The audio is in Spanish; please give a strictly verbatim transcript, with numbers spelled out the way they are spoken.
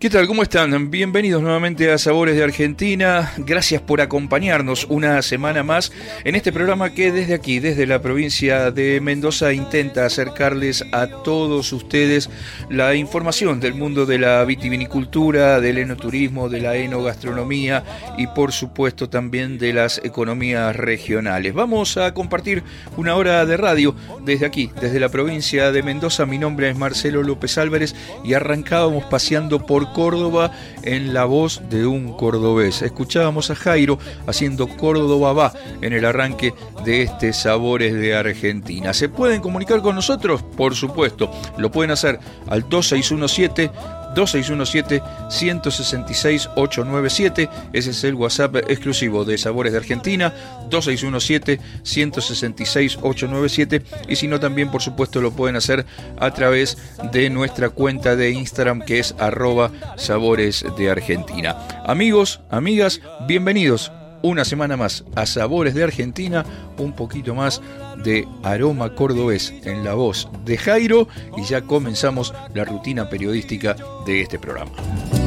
¿Qué tal? ¿Cómo están? Bienvenidos nuevamente a Sabores de Argentina. Gracias por acompañarnos una semana más en este programa que desde aquí, desde la provincia de Mendoza, intenta acercarles a todos ustedes la información del mundo de la vitivinicultura, del enoturismo, de la enogastronomía y por supuesto también de las economías regionales. Vamos a compartir una hora de radio desde aquí, desde la provincia de Mendoza. Mi nombre es Marcelo López Álvarez y arrancábamos paseando por Córdoba en la voz de un cordobés. Escuchábamos a Jairo haciendo Córdoba va en el arranque de este Sabores de Argentina. ¿Se pueden comunicar con nosotros? Por supuesto, lo pueden hacer al dos seis uno siete, dos seis uno siete, uno seis seis, ocho nueve siete. Ese es el WhatsApp exclusivo de Sabores de Argentina, dos seis uno siete, uno seis seis, ocho nueve siete. Y si no, también por supuesto lo pueden hacer a través de nuestra cuenta de Instagram, que es arroba Sabores de Argentina. Amigos, amigas, bienvenidos una semana más a Sabores de Argentina, un poquito más de aroma cordobés en la voz de Jairo, y ya comenzamos la rutina periodística de este programa.